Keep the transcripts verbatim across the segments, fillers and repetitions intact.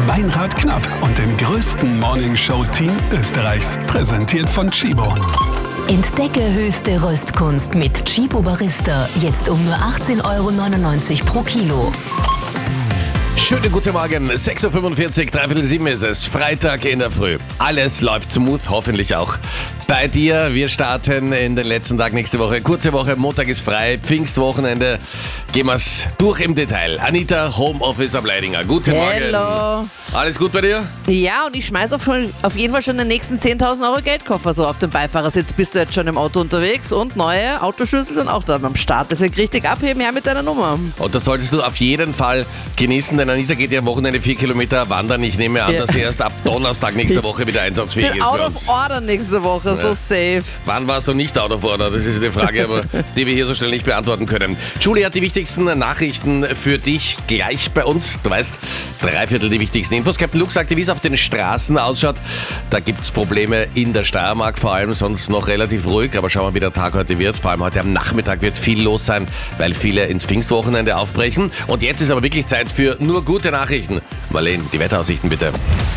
Meinrad Knapp und dem größten Morningshow-Team Österreichs. Präsentiert von Tchibo. Entdecke höchste Röstkunst mit Tchibo Barista. Jetzt um nur achtzehn Euro neunundneunzig pro Kilo. Schönen guten Morgen, sechs Uhr fünfundvierzig, dreiviertel sieben ist es, Freitag in der Früh. Alles läuft smooth, hoffentlich auch bei dir. Wir starten in den letzten Tag nächste Woche. Kurze Woche, Montag ist frei, Pfingstwochenende. Gehen wir es durch im Detail. Anita, Homeoffice am Leidinger. Guten Hello. Morgen. Alles gut bei dir? Ja, und ich schmeiße auf, auf jeden Fall schon den nächsten zehntausend Euro Geldkoffer so auf den Beifahrersitz. Bist du jetzt schon im Auto unterwegs und neue Autoschlüssel sind auch da am Start. Deswegen richtig abheben, her mit deiner Nummer. Und das solltest du auf jeden Fall genießen, denn Anita geht ja am Wochenende vier Kilometer wandern. Ich nehme an, Ja. dass sie erst ab Donnerstag nächste Woche wieder einsatzfähig Ich bin ist out bei of uns. order nächste Woche, so safe. Wann warst du nicht out of order? Das ist die Frage, aber die wir hier so schnell nicht beantworten können. Julie hat die wichtigsten Nachrichten für dich gleich bei uns. Du weißt, drei Viertel die wichtigsten Infos. Captain Luke sagte, wie es auf den Straßen ausschaut. Da gibt es Probleme in der Steiermark vor allem, sonst noch relativ ruhig. Aber schauen wir, wie der Tag heute wird. Vor allem heute am Nachmittag wird viel los sein, weil viele ins Pfingstwochenende aufbrechen. Und jetzt ist aber wirklich Zeit für nur gute Nachrichten. Marlene, die Wetteraussichten bitte.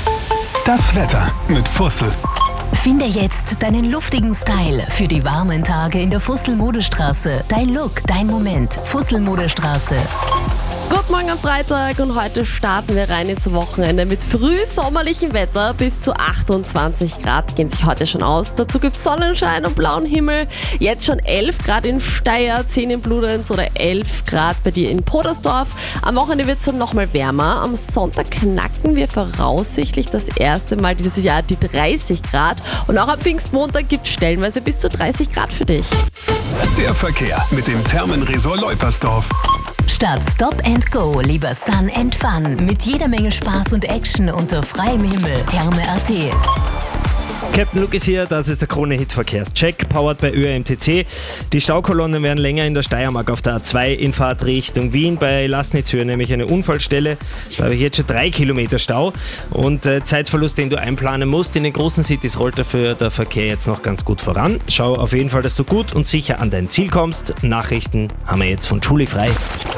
Das Wetter mit Fussel. Finde jetzt deinen luftigen Style für die warmen Tage in der Fussel-Modestraße. Dein Look, dein Moment. Fussel-Modestraße. Guten Morgen am Freitag und heute starten wir rein ins Wochenende mit frühsommerlichem Wetter. Bis zu achtundzwanzig Grad gehen sich heute schon aus. Dazu gibt es Sonnenschein und blauen Himmel. Jetzt schon elf Grad in Steyr, zehn in Bludenz oder elf Grad bei dir in Podersdorf. Am Wochenende wird es dann nochmal wärmer. Am Sonntag knacken wir voraussichtlich das erste Mal dieses Jahr die dreißig Grad. Und auch am Pfingstmontag gibt es stellenweise bis zu dreißig Grad für dich. Der Verkehr mit dem Thermenresort Leupersdorf. Statt Stop and Go, lieber Sun and Fun. Mit jeder Menge Spaß und Action unter freiem Himmel. Therme punkt a t. Captain Luke ist hier, das ist der Krone-Hit-Verkehrscheck, powered bei Ö R M T C. Die Staukolonnen werden länger in der Steiermark auf der A zwei in Fahrt Richtung Wien. Bei Lassnitzhöhe nämlich eine Unfallstelle. Da habe ich jetzt schon drei Kilometer Stau und äh, Zeitverlust, den du einplanen musst. In den großen Cities rollt dafür der Verkehr jetzt noch ganz gut voran. Schau auf jeden Fall, dass du gut und sicher an dein Ziel kommst. Nachrichten haben wir jetzt von Julie frei.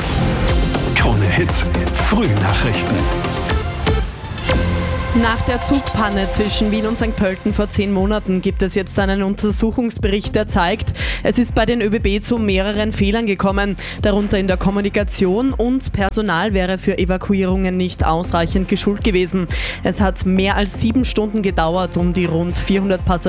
Krone Hits, Frühnachrichten. Nach der Zugpanne zwischen Wien und Sankt Pölten vor zehn Monaten gibt es jetzt einen Untersuchungsbericht, der zeigt, es ist bei den ÖBB zu mehreren Fehlern gekommen. Darunter in der Kommunikation und Personal wäre für Evakuierungen nicht ausreichend geschult gewesen. Es hat mehr als sieben Stunden gedauert, um die rund vierhundert Passagiere